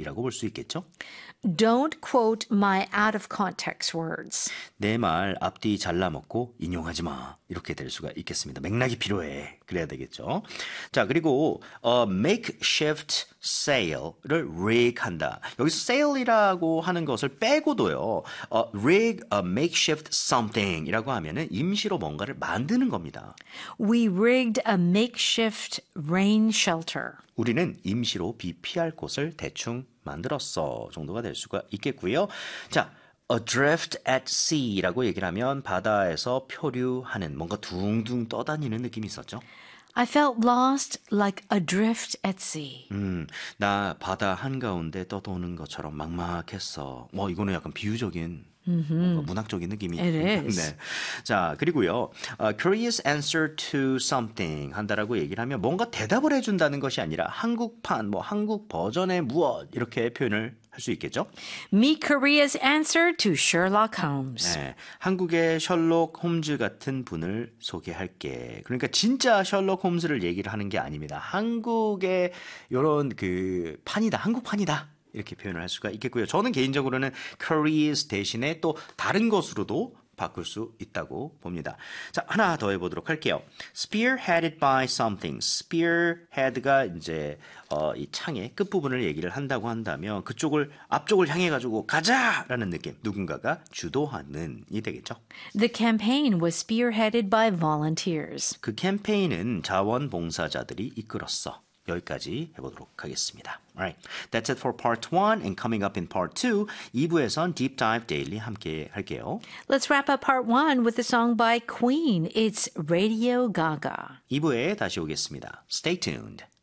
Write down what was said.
의미라고 볼 수 있겠죠? Don't quote my out of context words. 내 말 앞뒤 잘라먹고 인용하지 마. 이렇게 될 수가 있겠습니다. 맥락이 필요해. 그래야 되겠죠. 자, 그리고 makeshift sale를 rig한다. 여기서 sale이라고 하는 것을 빼고도요. rig a makeshift something이라고 하면은 임시로 뭔가를 만드는 겁니다. We rigged a makeshift rain shelter. 우리는 임시로 비 피할 곳을 대충 만들었어 정도가 될 수가 있겠고요. 자, adrift at sea라고 얘기를 하면 바다에서 표류하는 뭔가 둥둥 떠다니는 느낌이 있었죠. I felt lost like adrift at sea. 나 바다 한가운데 떠도는 것처럼 막막했어. 이거는 약간 비유적인 뭔가 문학적인 느낌이 It is. 네. 자, 그리고요. curious answer to something 한다라고 얘기를 하면 뭔가 대답을 해준다는 것이 아니라 한국판, 한국 버전의 무엇 이렇게 표현을 할 수 있겠죠? Meet Korea's answer to Sherlock Holmes. 네, 한국의 셜록 홈즈 같은 분을 소개할게. 그러니까 진짜 셜록 홈즈를 얘기를 하는 게 아닙니다. 한국의 이런 그 판이다, 한국판이다. 이렇게 표현을 할 수가 있겠고요. 저는 개인적으로는 Korea's 대신에 또 다른 것으로도 바꿀 수 있다고 봅니다. 자, 하나 더 해보도록 할게요. Spearheaded by something. Spearhead가 이제 이 창의 끝부분을 얘기를 한다고 한다면 그쪽을 앞쪽을 향해 가지고 가자라는 느낌. 누군가가 주도하는 이 되겠죠. The campaign was spearheaded by volunteers. 그 캠페인은 자원봉사자들이 이끌었어. 여기까지 해보도록 하겠습니다. Alright, that's it for part 1 and coming up in part 2, 2부에선 Deep Dive Daily 함께 할게요. Let's wrap up part 1 with a song by Queen. It's Radio Gaga. 2부에 다시 오겠습니다. Stay tuned.